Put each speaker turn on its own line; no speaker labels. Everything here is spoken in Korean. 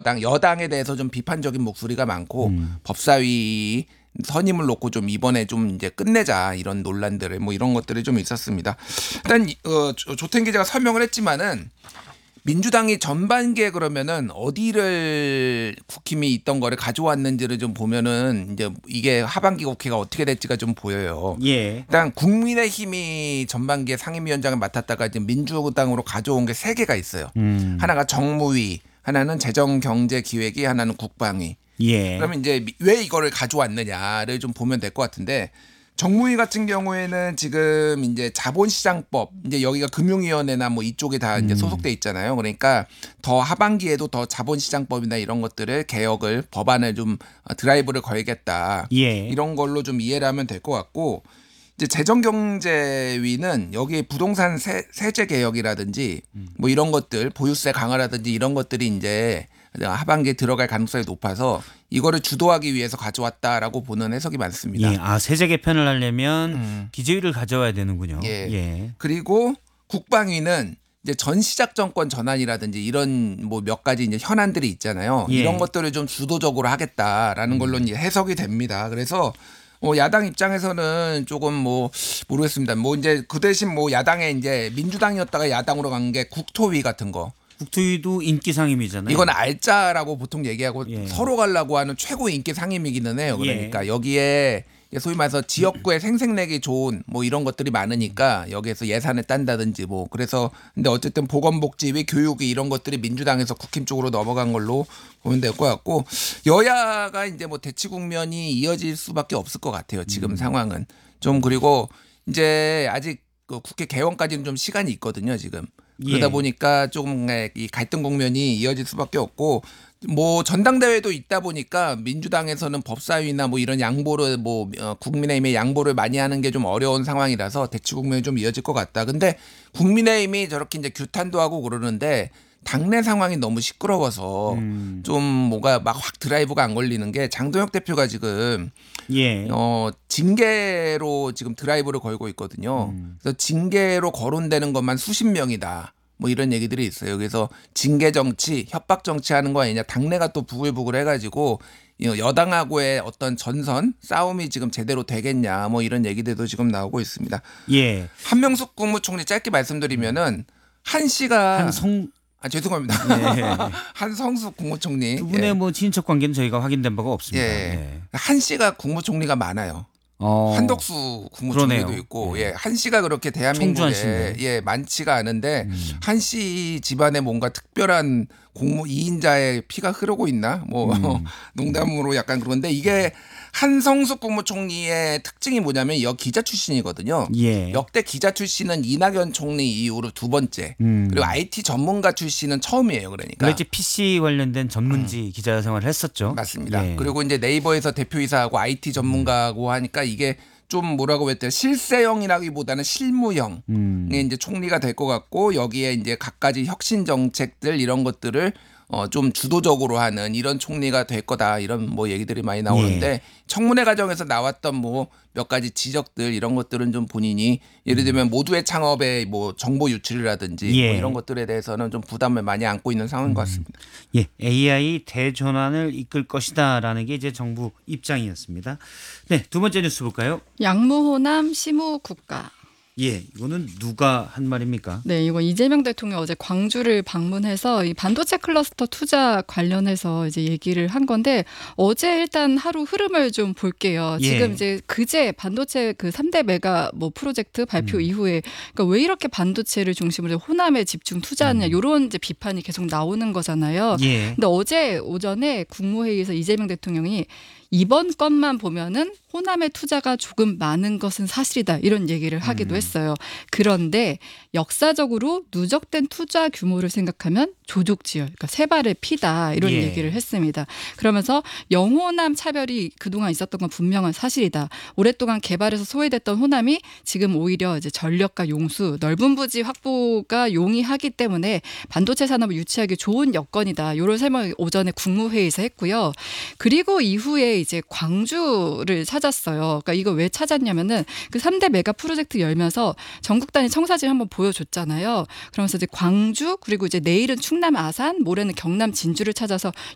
여당에 대해서 좀 비판적인 목소리가 많고 법사위 선임을 놓고 좀 이번에 좀 이제 끝내자 이런 논란들을 뭐 이런 것들이 좀 있었습니다. 일단 조태인 기자가 설명을 했지만은 민주당이 전반기에 그러면은 어디를 국힘이 있던 거를 가져왔는지를 좀 보면은 이제 이게 하반기 국회가 어떻게 될지가 좀 보여요.
예.
일단 국민의힘이 전반기에 상임위원장을 맡았다가 이제 민주당으로 가져온 게 3개가 있어요. 하나가 정무위, 하나는 재정경제기획위, 하나는 국방위.
예.
그러면 이제 왜 이거를 가져왔느냐를 좀 보면 될 것 같은데 정무위 같은 경우에는 지금 이제 자본시장법 이제 여기가 금융위원회나 뭐 이쪽에 다 이제 소속돼 있잖아요. 그러니까 더 하반기에도 더 자본시장법이나 이런 것들을 개혁을 법안을 좀 드라이브를 걸겠다.
예.
이런 걸로 좀 이해를 하면 될 것 같고 이제 재정경제위는 여기 부동산 세제 개혁이라든지 뭐 이런 것들 보유세 강화라든지 이런 것들이 이제 하반기에 들어갈 가능성이 높아서 이거를 주도하기 위해서 가져왔다라고 보는 해석이 많습니다.
예. 세제 개편을 하려면 기재위를 가져와야 되는군요.
예.
예.
그리고 국방위는 이제 전시작 정권 전환이라든지 이런 뭐 몇 가지 이제 현안들이 있잖아요.
예.
이런 것들을 좀 주도적으로 하겠다라는 걸로 이제 해석이 됩니다. 그래서 야당 입장에서는 조금 뭐 모르겠습니다. 뭐 이제 그 대신 뭐 야당에 이제 민주당이었다가 야당으로 간 게 국토위 같은 거.
국토위도 인기 상임이잖아요.
이건 알짜라고 보통 얘기하고
예.
서로 가려고 하는 최고 인기 상임이기는 해요. 그러니까 여기에 소위 말해서 지역구에 생색내기 좋은 뭐 이런 것들이 많으니까 여기에서 예산을 딴다든지 뭐 그래서 근데 어쨌든 보건복지위 교육위 이런 것들이 민주당에서 국힘 쪽으로 넘어간 걸로 보면 될 것 같고 여야가 이제 뭐 대치 국면이 이어질 수밖에 없을 것 같아요. 지금 상황은 좀 그리고 이제 아직 그 국회 개원까지는 좀 시간이 있거든요. 지금. 그러다 보니까 조금 이 갈등 국면이 이어질 수밖에 없고 뭐 전당대회도 있다 보니까 민주당에서는 법사위나 뭐 이런 양보를 뭐 국민의힘의 양보를 많이 하는 게 좀 어려운 상황이라서 대치 국면이 좀 이어질 것 같다. 근데 국민의힘이 저렇게 이제 규탄도 하고 그러는데 당내 상황이 너무 시끄러워서 좀 뭐가 막 확 드라이브가 안 걸리는 게 장동혁 대표가 지금 징계로 지금 드라이브를 걸고 있거든요. 그래서 징계로 거론되는 것만 수십 명이다. 뭐 이런 얘기들이 있어요. 그래서 징계 정치, 협박 정치하는 거 아니냐. 당내가 또 부글부글 해가지고 여당하고의 어떤 전선 싸움이 지금 제대로 되겠냐. 뭐 이런 얘기들도 지금 나오고 있습니다.
예.
한명숙 국무총리 짧게 말씀드리면은 한 씨가 죄송합니다.
예.
한성숙 국무총리
두 분의 뭐 친인척 관계는 저희가 확인된 바가 없습니다.
예. 한 씨가 국무총리가 많아요. 한덕수 국무총리도 그러네요. 있고 한 씨가 그렇게 대한민국에 많지가 않은데 한 씨 집안에 뭔가 특별한 공무 2인자의 피가 흐르고 있나 뭐 농담으로 약간 그런데 이게 한성숙 국무총리의 특징이 뭐냐면 기자 출신이거든요.
예.
역대 기자 출신은 이낙연 총리 이후로 두 번째. 그리고 IT 전문가 출신은 처음이에요. 그러니까.
이제 PC 관련된 전문지 기자 생활을 했었죠.
맞습니다.
예.
그리고 이제 네이버에서 대표이사하고 IT 전문가하고 하니까 이게 좀 뭐라고 했대요. 실세형이라기보다는 실무형. 이제 총리가 될 것 같고 여기에 이제 갖가지 혁신 정책들 이런 것들을 좀 주도적으로 하는 이런 총리가 될 거다 이런 뭐 얘기들이 많이 나오는데 청문회 과정에서 나왔던 뭐 몇 가지 지적들 이런 것들은 좀 본인이 예를 들면 모두의 창업에 뭐 정보 유출이라든지 뭐 이런 것들에 대해서는 좀 부담을 많이 안고 있는 상황인 것 같습니다.
예, AI 대전환을 이끌 것이다라는 게 이제 정부 입장이었습니다. 네, 두 번째 뉴스 볼까요?
양무호남 시무국가.
예, 이거는 누가 한 말입니까?
네, 이거 이재명 대통령 어제 광주를 방문해서 이 반도체 클러스터 투자 관련해서 이제 얘기를 한 건데 어제 일단 하루 흐름을 좀 볼게요. 지금 이제 그제 반도체 그 3대 메가 뭐 프로젝트 발표 이후에 그러니까 왜 이렇게 반도체를 중심으로 호남에 집중 투자하냐 이런 이제 비판이 계속 나오는 거잖아요. 근데 어제 오전에 국무회의에서 이재명 대통령이 이번 건만 보면은 호남의 투자가 조금 많은 것은 사실이다 이런 얘기를 하기도 했어요. 그런데 역사적으로 누적된 투자 규모를 생각하면 조족지열, 그러니까 세 발의 피다 이런 얘기를 했습니다. 그러면서 영호남 차별이 그동안 있었던 건 분명한 사실이다. 오랫동안 개발해서 소외됐던 호남이 지금 오히려 이제 전력과 용수, 넓은 부지 확보가 용이하기 때문에 반도체 산업을 유치하기 좋은 여건이다. 이런 설명을 오전에 국무회의에서 했고요. 그리고 이후에 이제 광주를 찾았어요. 그러니까 이거 왜 찾았냐면은 그 3대 메가 프로젝트 열면서 전국 단위 청사진 한번 보여줬잖아요. 그러면서 이제 광주 그리고 이제 내일은 충남 아산, 모레는 경남 진주를 찾아서